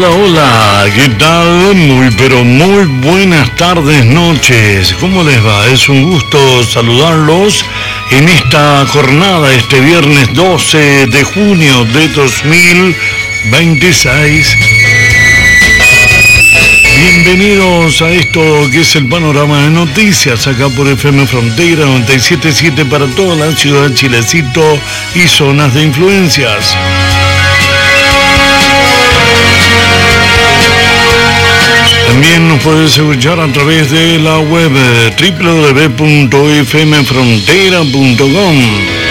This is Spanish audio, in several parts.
Hola, ¿qué tal? Muy buenas tardes, noches. ¿Cómo les va? Es un gusto saludarlos en esta jornada, este viernes 12 de junio de 2026. Bienvenidos a esto que es el panorama de noticias, acá por FM Frontera 97.7 para toda la ciudad de Chilecito y zonas de influencias. También nos puedes escuchar a través de la web www.fmfrontera.com.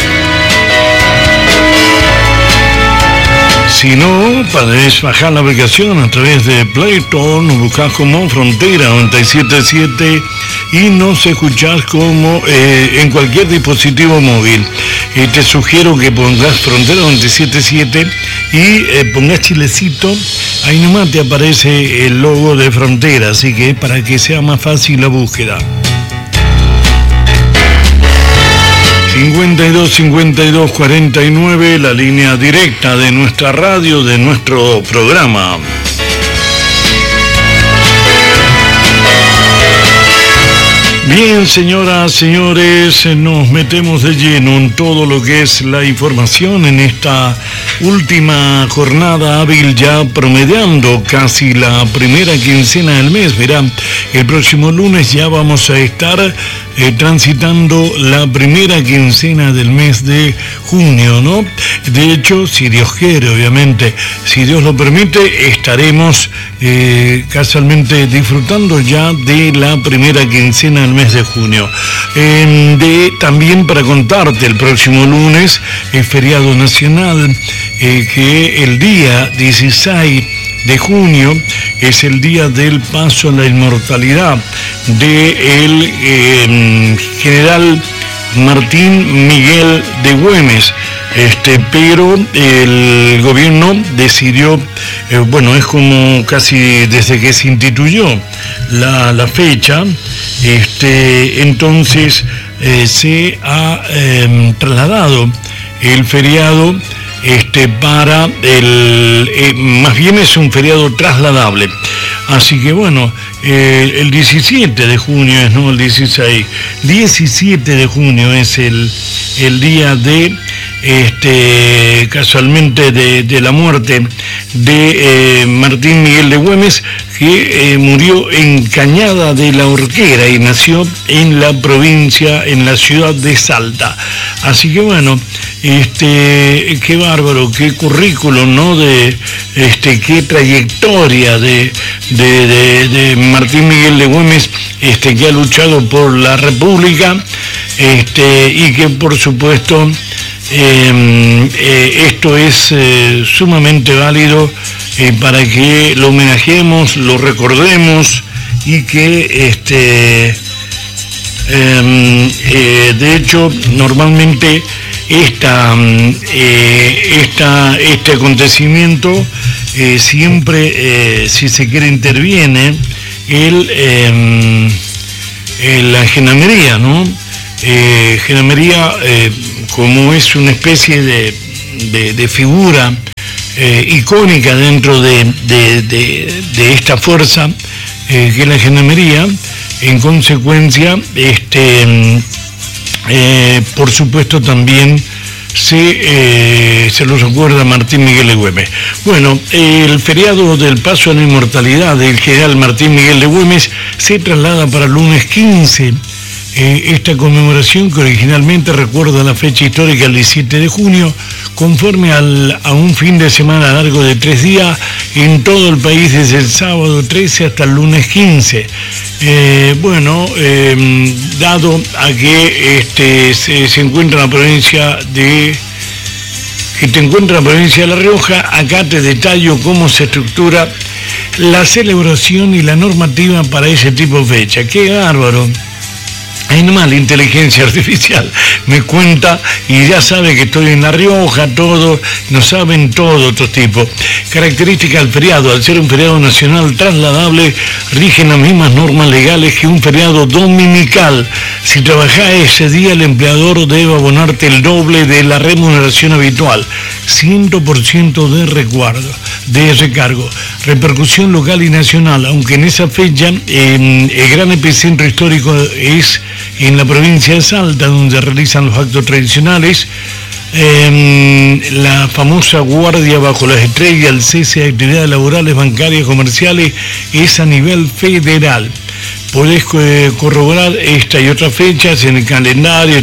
Si no, podés bajar la aplicación a través de Play Store, nos buscás como Frontera 97.7 y nos escuchás como en cualquier dispositivo móvil. Te sugiero que pongas Frontera 97.7 y pongas Chilecito. Ahí nomás te aparece el logo de Frontera, así que para que sea más fácil la búsqueda. 52-52-49, la línea directa de nuestra radio, de nuestro programa. Bien, señoras, señores, nos metemos de lleno en todo lo que es la información en esta última jornada hábil, ya promediando casi la primera quincena del mes. Verán, el próximo lunes ya vamos a estar transitando la primera quincena del mes de junio, ¿no? De hecho, si Dios quiere, obviamente, si Dios lo permite, estaremos casualmente disfrutando ya de la primera quincena del mes de junio. También para contarte, el próximo lunes es feriado nacional, que el día 16 de junio es el día del paso a la inmortalidad del general Martín Miguel de Güemes. Pero el gobierno decidió, es como casi desde que se instituyó la fecha, entonces se ha trasladado el feriado para más bien es un feriado trasladable. Así que el 17 de junio es, no el 16, 17 de junio es el día de, casualmente de la muerte de Martín Miguel de Güemes, que murió en Cañada de la Horquera y nació en la provincia, en la ciudad de Salta. Así que qué bárbaro, qué currículum, ¿no? Qué trayectoria de Martín Miguel de Güemes, que ha luchado por la República, y que por supuesto esto es sumamente válido para que lo homenajeemos, lo recordemos y que de hecho normalmente este acontecimiento siempre, si se quiere, interviene la gendarmería, ¿no? Gendarmería, como es una especie de figura icónica dentro de esta fuerza, que es la gendarmería, en consecuencia, por supuesto también se los recuerda Martín Miguel de Güemes. El feriado del paso a la inmortalidad del general Martín Miguel de Güemes se traslada para el lunes 15. Esta conmemoración, que originalmente recuerda la fecha histórica del 17 de junio, conforme a un fin de semana largo de 3 días en todo el país, desde el sábado 13 hasta el lunes 15. Dado a que se encuentra en la provincia de La Rioja, acá te detallo cómo se estructura la celebración y la normativa para ese tipo de fecha. ¡Qué bárbaro! Ahí nomás la inteligencia artificial me cuenta y ya sabe que estoy en La Rioja, todo, no saben todo otros tipos. Características del feriado: al ser un feriado nacional trasladable, rigen las mismas normas legales que un feriado dominical. Si trabajás ese día, el empleador debe abonarte el doble de la remuneración habitual, 100% de recargo. Repercusión local y nacional, aunque en esa fecha el gran epicentro histórico es en la provincia de Salta, donde realizan los actos tradicionales. La famosa guardia bajo las estrellas, el cese de actividades laborales, bancarias, comerciales, es a nivel federal. Podés corroborar esta y otras fechas en el calendario,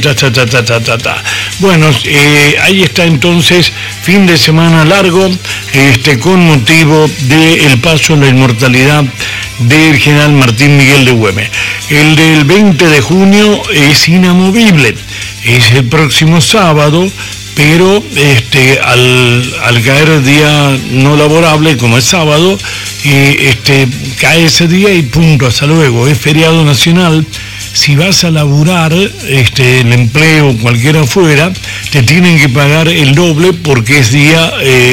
Bueno, ahí está entonces, fin de semana largo, con motivo del paso a la inmortalidad del general Martín Miguel de Güemes. El del 20 de junio es inamovible, es el próximo sábado, pero al caer el día no laborable, como es sábado, cae ese día y punto, hasta luego. Es feriado nacional. Si vas a laburar el empleo cualquiera fuera, te tienen que pagar el doble porque es día,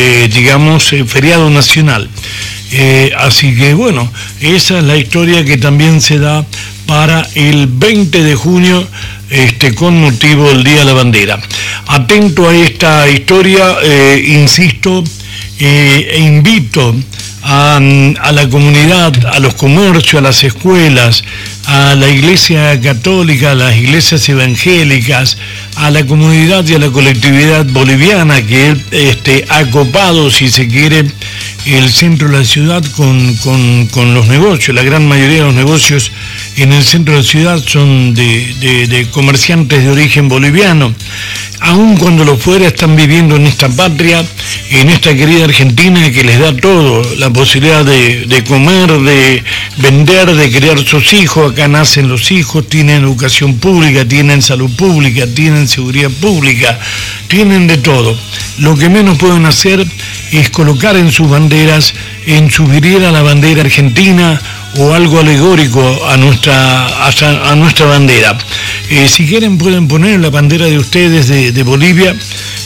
feriado nacional. Así que bueno, esa es la historia que también se da para el 20 de junio, con motivo del Día de la Bandera. Atento a esta historia, insisto, e invito a la comunidad, a los comercios, a las escuelas, a la Iglesia Católica, a las iglesias evangélicas, a la comunidad y a la colectividad boliviana que ha copado, si se quiere, el centro de la ciudad con los negocios. La gran mayoría de los negocios en el centro de la ciudad son de comerciantes de origen boliviano. Aun cuando los fuera están viviendo en esta patria, en esta querida Argentina que les da todo, la posibilidad de comer, de vender, de criar sus hijos. Acá nacen los hijos, tienen educación pública, tienen salud pública, tienen seguridad pública, tienen de todo. Lo que menos pueden hacer es colocar en sus banderas, en su vidriera la bandera argentina o algo alegórico a nuestra bandera. Si quieren pueden poner la bandera de ustedes de Bolivia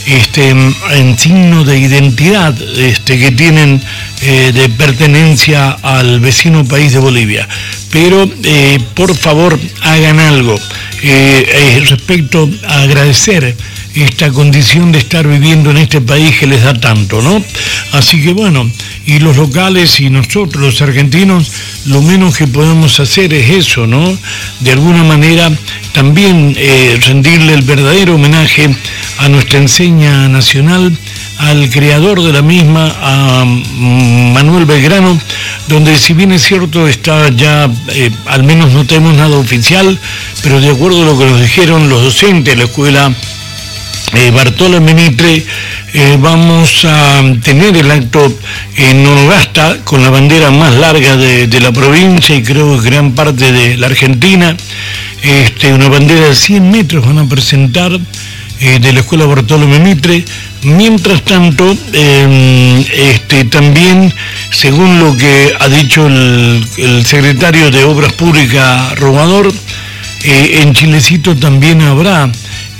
en signo de identidad que tienen de pertenencia al vecino país de Bolivia. Pero por favor hagan algo respecto a agradecer esta condición de estar viviendo en este país que les da tanto, ¿no? Así que bueno, y los locales y nosotros los argentinos, lo menos que podemos hacer es eso, ¿no? De alguna manera también rendirle el verdadero homenaje a nuestra enseña nacional, al creador de la misma, a Manuel Belgrano, donde si bien es cierto está ya, al menos no tenemos nada oficial, pero de acuerdo a lo que nos dijeron los docentes de la escuela Bartolomé Mitre, vamos a tener el acto en Nonogasta con la bandera más larga de la provincia y creo que gran parte de la Argentina. Una bandera de 100 metros van a presentar de la escuela Bartolomé Mitre. Mientras tanto, también, según lo que ha dicho el secretario de Obras Públicas Robador, en Chilecito también habrá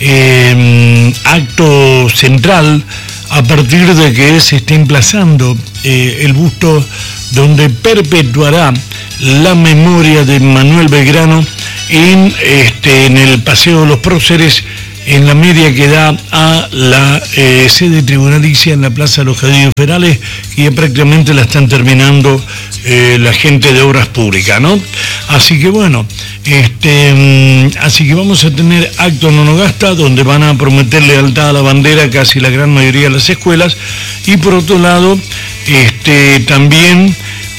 acto central a partir de que se esté emplazando el busto donde perpetuará la memoria de Manuel Belgrano en el Paseo de los Próceres, en la media que da a la sede tribunalicia en la Plaza de los Jardines Federales, que ya prácticamente la están terminando la gente de Obras Públicas, ¿no? Así que bueno, así que vamos a tener acto en Nonogasta, donde van a prometer lealtad a la bandera casi la gran mayoría de las escuelas, y por otro lado, también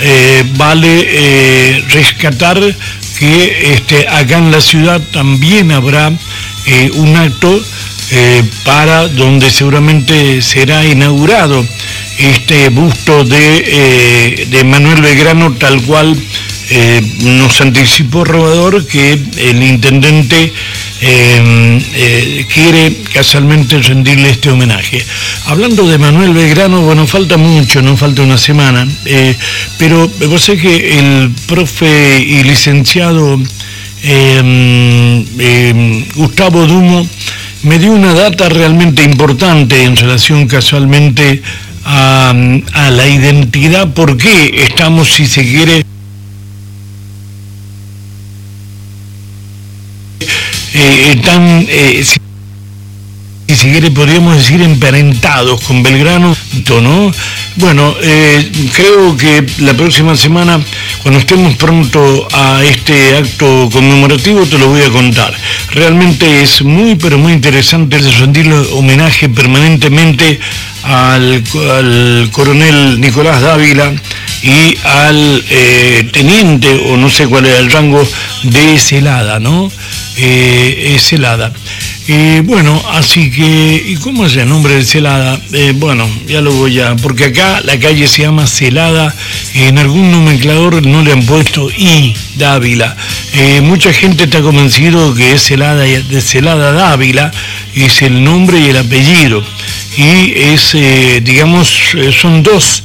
vale rescatar que acá en la ciudad también habrá un acto para donde seguramente será inaugurado este busto de Manuel Belgrano, tal cual nos anticipó Robador, que el intendente quiere casualmente rendirle este homenaje. Hablando de Manuel Belgrano, bueno, falta mucho, no falta una semana, pero vos sabés que el profe y licenciado Gustavo Dumo me dio una data realmente importante en relación casualmente a la identidad, por qué estamos, si se quiere, si se quiere, podríamos decir, emparentados con Belgrano, ¿no? Bueno, creo que la próxima semana, cuando estemos pronto a este acto conmemorativo, te lo voy a contar. Realmente es muy, pero muy interesante rendirle homenaje permanentemente al coronel Nicolás Dávila y al teniente, o no sé cuál era el rango, de Celada, ¿no? Celada. Bueno, así que, ¿y cómo es el nombre de Celada? Bueno, ya lo voy a, porque acá la calle se llama Celada, en algún nomenclador no le han puesto I Dávila. Mucha gente está convencido que es Celada, de Celada Dávila, es el nombre y el apellido. Y es, digamos, son dos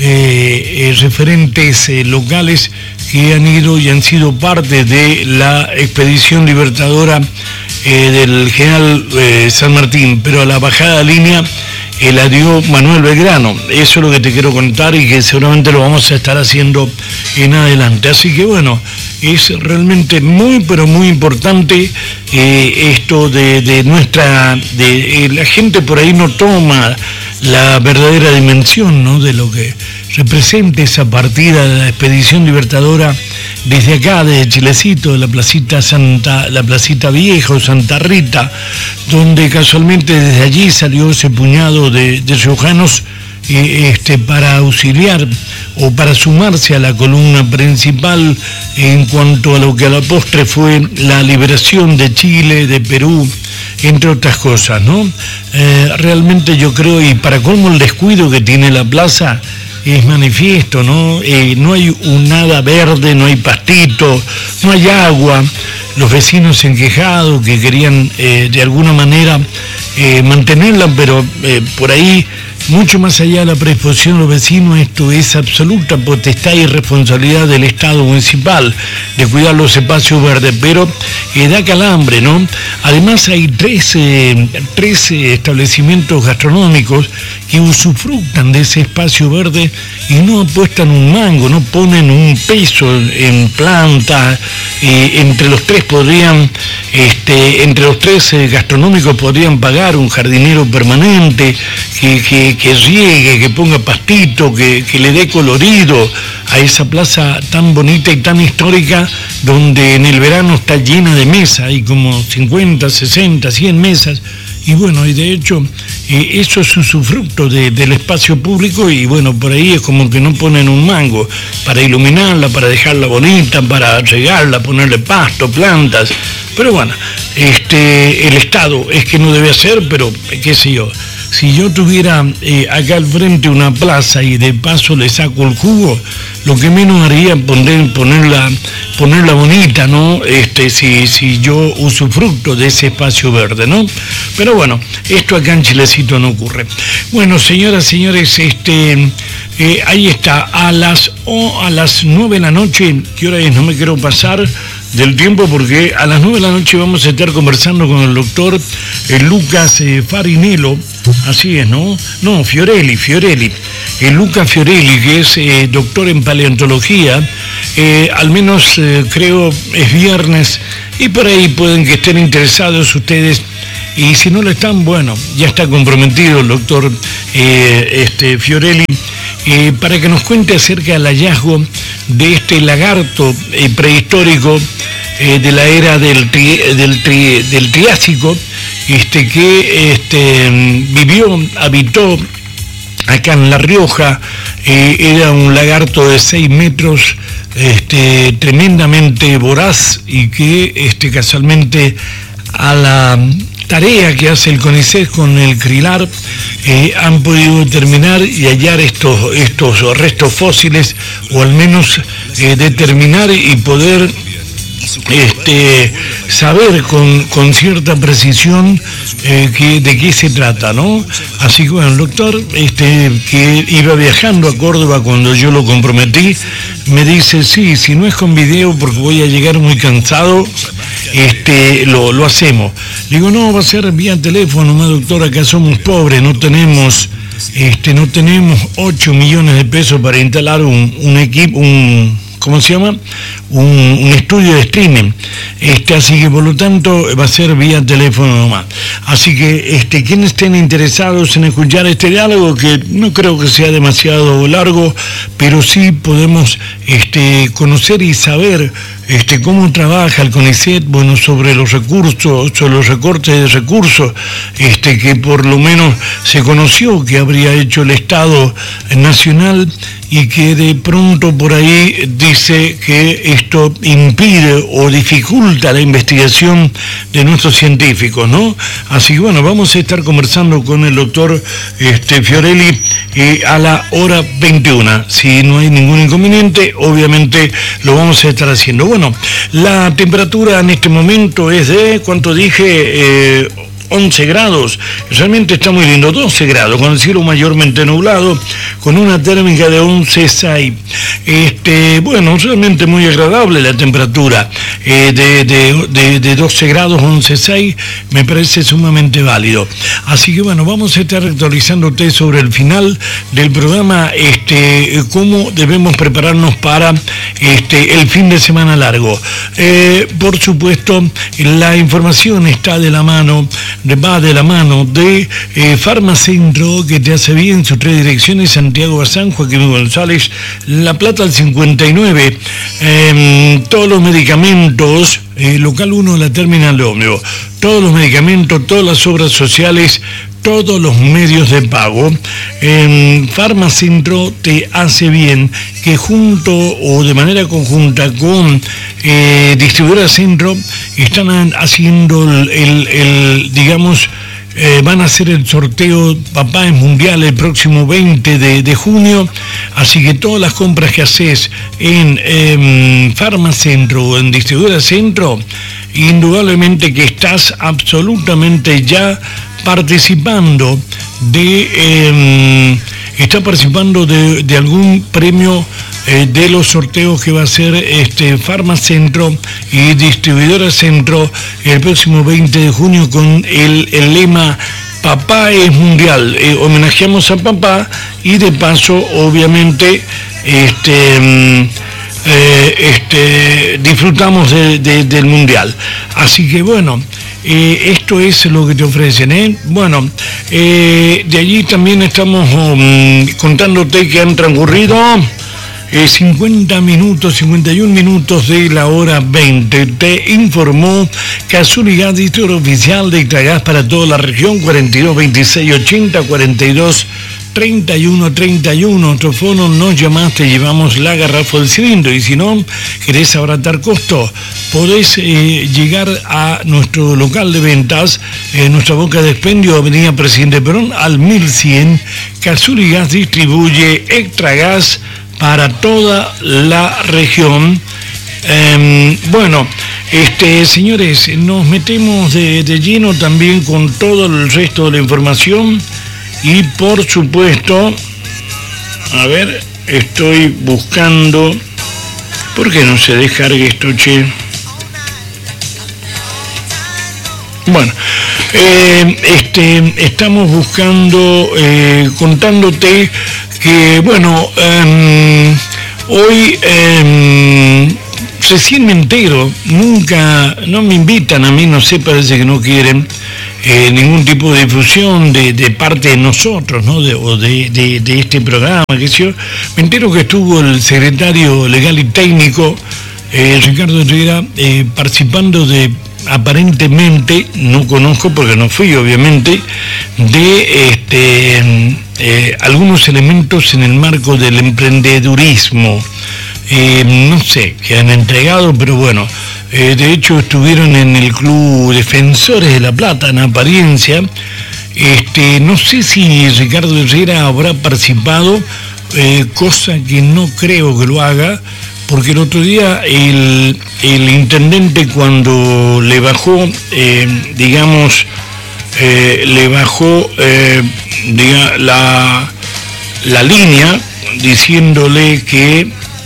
referentes locales que han ido y han sido parte de la expedición libertadora del general San Martín, pero a la bajada línea la dio Manuel Belgrano. Eso es lo que te quiero contar y que seguramente lo vamos a estar haciendo en adelante. Así que bueno, es realmente muy, pero muy importante esto de nuestra... la gente por ahí no toma la verdadera dimensión, ¿no?, de lo que representa esa partida de la expedición libertadora desde acá, desde Chilecito, de la placita Vieja o Santa Rita, donde casualmente desde allí salió ese puñado de riojanos para auxiliar o para sumarse a la columna principal en cuanto a lo que a la postre fue la liberación de Chile, de Perú, entre otras cosas, ¿no? Realmente yo creo, y para colmo el descuido que tiene la plaza es manifiesto, ¿no? No hay nada verde, no hay pastito, no hay agua. Los vecinos se han quejado que querían de alguna manera mantenerla, pero por ahí, mucho más allá de la predisposición de los vecinos, esto es absoluta potestad y responsabilidad del Estado municipal de cuidar los espacios verdes, pero da calambre, ¿no? Además hay 13 establecimientos gastronómicos que usufructan de ese espacio verde y no apuestan un mango, no ponen un peso en planta. Entre los tres gastronómicos podrían pagar un jardinero permanente que riegue, que ponga pastito, que le dé colorido a esa plaza tan bonita y tan histórica, donde en el verano está llena de mesas, hay como 50, 60, 100 mesas. Y bueno, y de hecho, eso es usufructo del espacio público, y bueno, por ahí es como que no ponen un mango para iluminarla, para dejarla bonita, para regarla, ponerle pasto, plantas. Pero bueno, el Estado es que no debe hacer, pero qué sé yo. Si yo tuviera acá al frente una plaza y de paso le saco el jugo, lo que menos haría es ponerla bonita, ¿no? Si yo usufructo de ese espacio verde, ¿no? Pero bueno, esto acá en Chilecito no ocurre. Bueno, señoras, señores, ahí está, a las 9 de la noche, ¿qué hora es? No me quiero pasar del tiempo, porque a las 9 de la noche vamos a estar conversando con el doctor Lucas Farinello, así es, ¿no? No, Fiorelli. Lucas Fiorelli, que es doctor en paleontología, al menos creo es viernes, y por ahí pueden que estén interesados ustedes, y si no lo están, bueno, ya está comprometido el doctor Fiorelli, para que nos cuente acerca del hallazgo de este lagarto prehistórico de la era del Triásico, que habitó acá en La Rioja. Era un lagarto de 6 metros, tremendamente voraz, y que casualmente a la tarea que hace el CONICET con el CRILAR han podido determinar y hallar estos restos fósiles, o al menos determinar y poder saber con cierta precisión de qué se trata, ¿no? Así que bueno, el doctor que iba viajando a Córdoba cuando yo lo comprometí, me dice, sí, si no es con video porque voy a llegar muy cansado, lo hacemos. Le digo, no, va a ser vía teléfono, no, doctor, acá somos pobres, no tenemos 8 millones de pesos para instalar un equipo, ¿cómo se llama? Un estudio de streaming. Así que por lo tanto va a ser vía teléfono nomás. Así que quienes estén interesados en escuchar este diálogo, que no creo que sea demasiado largo, pero sí podemos conocer y saber cómo trabaja el CONICET, bueno, sobre los recursos, sobre los recortes de recursos, que por lo menos se conoció que habría hecho el Estado Nacional y que de pronto por ahí dice que esto impide o dificulta la investigación de nuestros científicos, ¿no? Así que bueno, vamos a estar conversando con el doctor Fiorelli a la hora 21. Si no hay ningún inconveniente, obviamente lo vamos a estar haciendo. Bueno, la temperatura en este momento es de, ¿cuánto dije? 11 grados, realmente está muy lindo, 12 grados, con el cielo mayormente nublado, con una térmica de 11,6. Bueno, realmente muy agradable la temperatura, de 12 grados, 11,6, me parece sumamente válido. Así que bueno, vamos a estar actualizándote sobre el final del programa, cómo debemos prepararnos para el fin de semana largo. Por supuesto, la información está va de la mano de Farmacentro, que te hace bien, sus 3 direcciones, Santiago Bazán, Joaquín González, La Plata al 59, todos los medicamentos, local 1 de la terminal de ómnibus, todos los medicamentos, todas las obras sociales, todos los medios de pago. Farmacentro te hace bien, que junto o de manera conjunta con Distribuidora Centro están haciendo van a hacer el sorteo Papá es Mundial el próximo 20 de junio, así que todas las compras que haces en Farmacentro o en Distribuidora Centro, indudablemente que estás absolutamente ya participando de algún premio de los sorteos que va a hacer Farmacentro y Distribuidora Centro el próximo 20 de junio con el lema Papá es Mundial. Homenajeamos a papá y de paso obviamente disfrutamos del Mundial. Así que bueno, esto es lo que te ofrecen, Bueno, de allí también estamos contándote que han transcurrido 51 minutos de la hora 20. Te informó Casuligas, distribuidor oficial de Extragas para toda la región, 42 26 80 42 31 31. Otro fono, nos llamás, te llevamos la garrafa del cilindro, y si no querés abaratar costo, podés llegar a nuestro local de ventas, nuestra boca de expendio, Avenida Presidente Perón al 1100. Casuligas distribuye Extragas para toda la región. Bueno, señores, nos metemos de lleno también con todo el resto de la información. Y por supuesto, a ver, estoy buscando, ¿por qué no se descargue esto, che? Bueno, estamos buscando, contándote que, bueno, hoy recién me entero, no me invitan a mí, no sé, parece que no quieren ningún tipo de difusión de parte de nosotros, ¿no? De este programa, que yo me entero que estuvo el secretario legal y técnico, Ricardo Herrera, participando de, aparentemente, no conozco porque no fui obviamente, de algunos elementos en el marco del emprendedurismo, no sé, que han entregado, pero bueno, de hecho estuvieron en el Club Defensores de La Plata, en apariencia. No sé si Ricardo Herrera habrá participado, cosa que no creo que lo haga, porque el otro día el intendente cuando le bajó, le bajó la línea, diciéndole que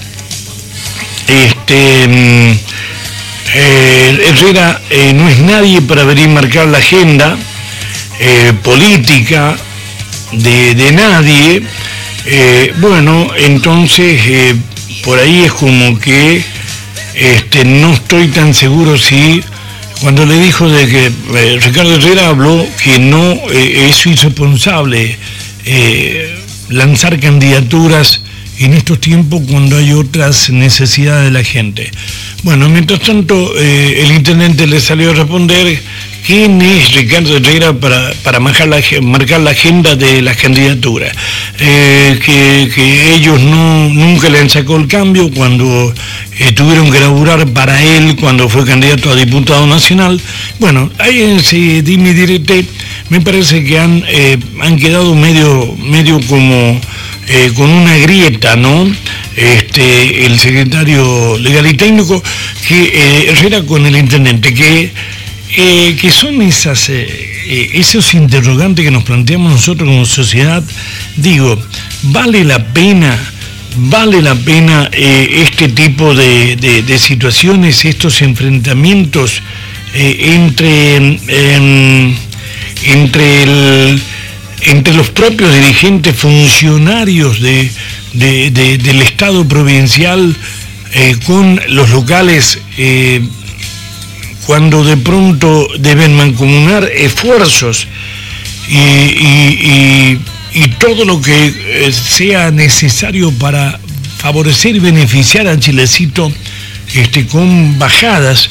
Herrera no es nadie para venir a marcar la agenda política de nadie. Bueno, entonces por ahí es como que no estoy tan seguro si cuando le dijo de que Ricardo Herrera habló que no es irresponsable lanzar candidaturas en estos tiempos cuando hay otras necesidades de la gente. Bueno, mientras tanto el intendente le salió a responder quién es Ricardo Herrera para marcar la agenda de las candidaturas, que ellos nunca le han sacado el cambio cuando tuvieron que laburar para él cuando fue candidato a diputado nacional. Bueno, ahí en ese dime y direte me parece que han quedado medio como con una grieta, ¿no? El secretario legal y técnico, que Herrera con el intendente, que son esos interrogantes que nos planteamos nosotros como sociedad. Digo, ¿vale la pena este tipo de situaciones, estos enfrentamientos entre los propios dirigentes funcionarios del Estado provincial con los locales, cuando de pronto deben mancomunar esfuerzos y todo lo que sea necesario para favorecer y beneficiar a Chilecito, con bajadas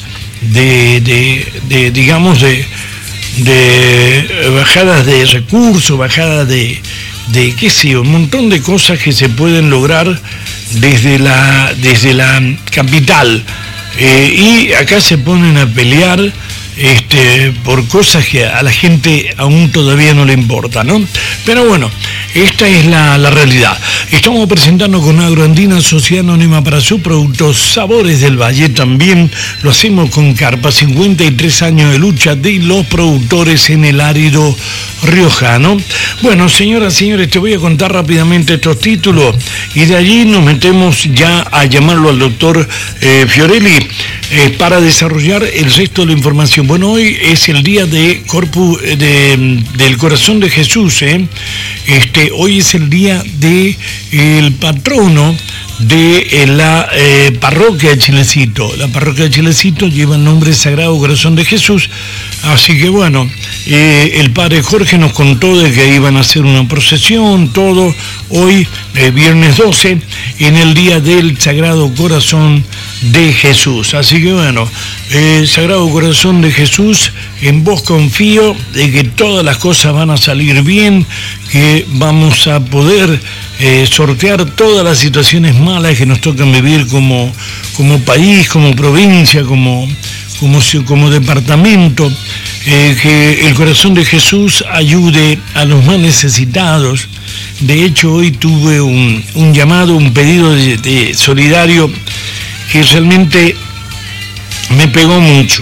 bajadas de recursos, bajadas de qué sé yo, un montón de cosas que se pueden lograr desde la capital. Y acá se ponen a pelear por cosas que a la gente aún todavía no le importa, ¿no? Pero bueno, esta es la realidad. Estamos presentando con Agroandina, Sociedad Anónima para sus productos Sabores del Valle. También lo hacemos con Carpa, 53 años de lucha de los productores en el árido riojano. Bueno, señoras y señores, te voy a contar rápidamente estos títulos y de allí nos metemos ya a llamarlo al doctor Fiorelli para desarrollar el resto de la información. Bueno, hoy es el día del Corazón de Jesús, hoy es el día del patrono de la parroquia de Chilecito. La parroquia de Chilecito lleva el nombre Sagrado Corazón de Jesús, así que bueno, el padre Jorge nos contó de que iban a hacer una procesión, todo, hoy, viernes 12, en el día del Sagrado Corazón de Jesús. Así que bueno, Sagrado Corazón de Jesús, en vos confío de que todas las cosas van a salir bien, que vamos a poder sortear todas las situaciones malas que nos tocan vivir como país, como provincia, como departamento, que el Corazón de Jesús ayude a los más necesitados. De hecho, hoy tuve un llamado, un pedido de solidario que realmente me pegó mucho.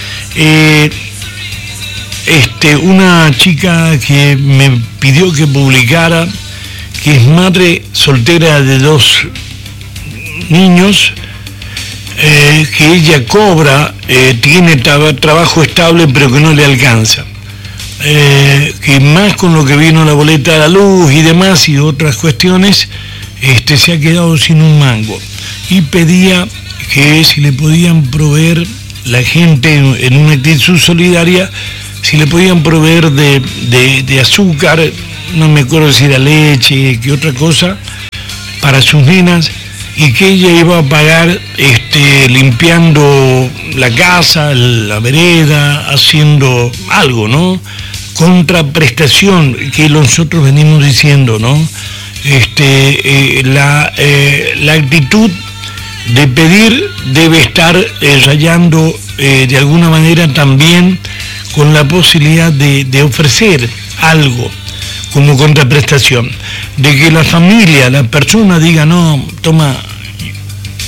Una chica que me pidió que publicara, que es madre soltera de 2 niños, que ella cobra, tiene trabajo estable pero que no le alcanza, que más con lo que vino la boleta de la luz y demás y otras cuestiones, se ha quedado sin un mango y pedía que si le podían proveer la gente en una actitud solidaria, si le podían proveer de azúcar, no me acuerdo si era leche, que otra cosa, para sus nenas, y que ella iba a pagar limpiando la casa, la vereda, haciendo algo, ¿no? Contraprestación, que nosotros venimos diciendo, ¿no? La actitud de pedir debe estar rayando de alguna manera también con la posibilidad de ofrecer algo como contraprestación, de que la familia, la persona diga, no, toma,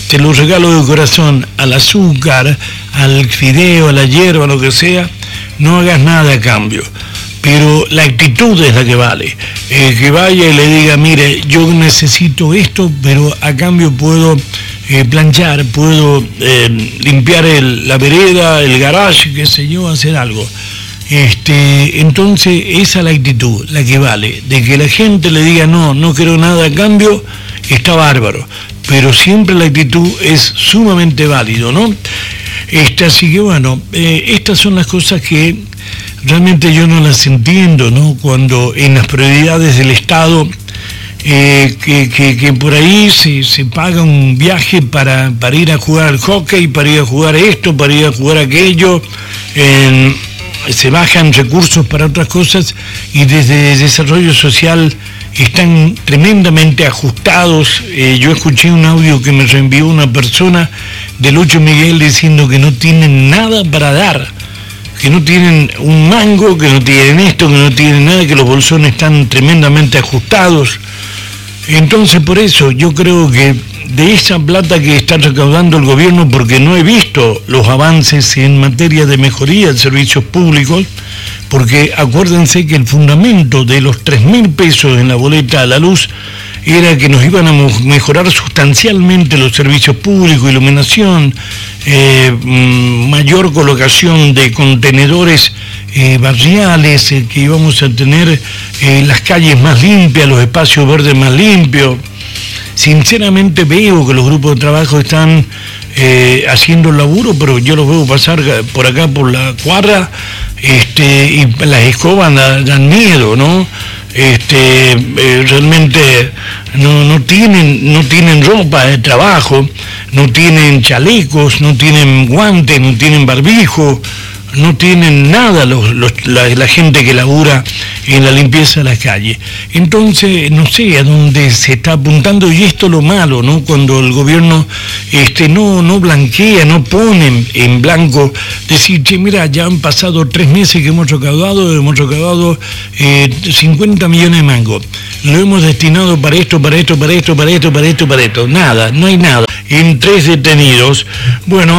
te lo regalo de corazón, al azúcar, al fideo, a la hierba, lo que sea, no hagas nada a cambio. Pero la actitud es la que vale. Que vaya y le diga, mire, yo necesito esto, pero a cambio puedo planchar, puedo limpiar la vereda, el garage, qué sé yo, hacer algo. Entonces esa es la actitud, la que vale. De que la gente le diga, no quiero nada a cambio, está bárbaro. Pero siempre la actitud es sumamente válido, ¿no? Así que bueno, estas son las cosas que realmente yo no las entiendo, ¿no? Cuando en las prioridades del Estado, que por ahí se paga un viaje para ir a jugar al hockey, para ir a jugar esto, para ir a jugar aquello, se bajan recursos para otras cosas y desde desarrollo social están tremendamente ajustados. Yo escuché un audio que me reenvió una persona de Lucho Miguel diciendo que no tienen nada para dar, que no tienen un mango, que no tienen esto, que no tienen nada, que los bolsones están tremendamente ajustados. Entonces por eso yo creo que de esa plata que está recaudando el gobierno, porque no he visto los avances en materia de mejoría de servicios públicos, porque acuérdense que el fundamento de los 3.000 pesos en la boleta a la luz era que nos iban a mejorar sustancialmente los servicios públicos, iluminación, mayor colocación de contenedores barriales, que íbamos a tener las calles más limpias, los espacios verdes más limpios. Sinceramente veo que los grupos de trabajo están haciendo el laburo, pero yo los veo pasar por acá por la cuadra, y las escobas dan miedo, ¿no? Realmente no tienen ropa de trabajo, no tienen chalecos, no tienen guantes, no tienen barbijo, no tienen nada la gente que labura en la limpieza de las calles. Entonces, no sé a dónde se está apuntando, y esto es lo malo, ¿no? Cuando el gobierno no blanquea, no pone en blanco, decir, che, mira, ya han pasado 3 meses que hemos recaudado 50 millones de mangos. Lo hemos destinado para esto. Nada, no hay nada. En 3 detenidos, bueno,